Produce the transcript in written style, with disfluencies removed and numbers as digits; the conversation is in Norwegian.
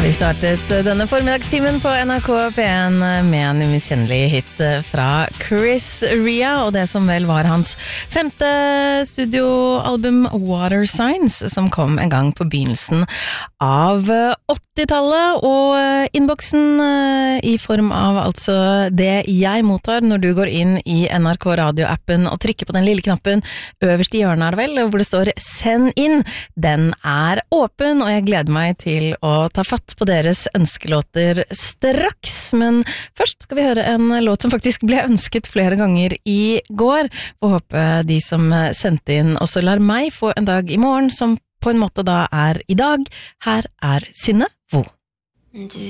Vi startet denne formidagstimen på NRK P1 med en umiskjennelig hit fra Chris Ria, og det som vel var hans 5. studioalbum Water Signs, som kom en gang på begynnelsen av 80-tallet, og innboksen i form av altså det jeg mottar når du går inn i NRK Radio-appen og trykker på den lille knappen øverst i hjørnet, er det vel, hvor det står «Send inn», den er åpen, og jeg gleder meg til å ta fatt på deres ønskelåter straks, men først skal vi høre en låt som faktisk ble ønsket flere ganger i går. Får håpe de som sendte inn også lar meg få en dag i morgen, som på en måte da er i dag. Her er Synne Vo.